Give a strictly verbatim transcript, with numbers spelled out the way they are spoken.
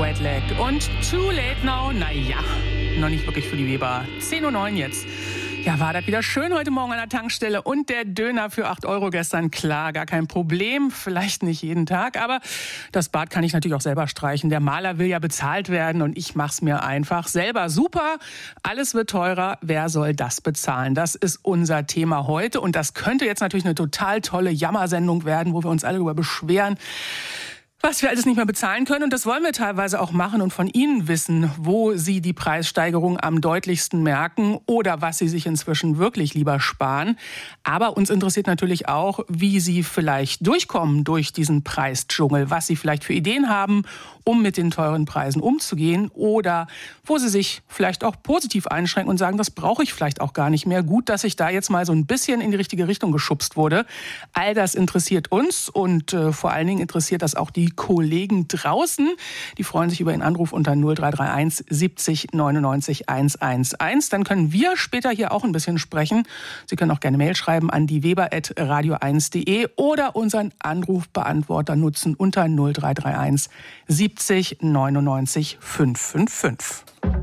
Wet Leg und Too Late Now, naja, noch nicht wirklich für die Weber. zehn Uhr neun jetzt. Ja, war das wieder schön heute Morgen an der Tankstelle und der Döner für acht Euro gestern, klar, gar kein Problem, vielleicht nicht jeden Tag, aber das Bad kann ich natürlich auch selber streichen. Der Maler will ja bezahlt werden und ich mach's mir einfach selber. Super, alles wird teurer, wer soll das bezahlen? Das ist unser Thema heute und das könnte jetzt natürlich eine total tolle Jammersendung werden, wo wir uns alle darüber beschweren, was wir alles nicht mehr bezahlen können. Und das wollen wir teilweise auch machen und von Ihnen wissen, wo Sie die Preissteigerung am deutlichsten merken oder was Sie sich inzwischen wirklich lieber sparen. Aber uns interessiert natürlich auch, wie Sie vielleicht durchkommen durch diesen Preisdschungel, was Sie vielleicht für Ideen haben, um mit den teuren Preisen umzugehen oder wo Sie sich vielleicht auch positiv einschränken und sagen, das brauche ich vielleicht auch gar nicht mehr. Gut, dass ich da jetzt mal so ein bisschen in die richtige Richtung geschubst wurde. All das interessiert uns und äh, vor allen Dingen interessiert das auch die Kollegen draußen. Die freuen sich über Ihren Anruf unter null drei drei eins siebzig neunundneunzig hundertzehn. Dann können wir später hier auch ein bisschen sprechen. Sie können auch gerne Mail schreiben an die weber at radio eins punkt de oder unseren Anrufbeantworter nutzen unter null drei drei eins siebzig neunundneunzig fünfhundertfünfundfünfzig.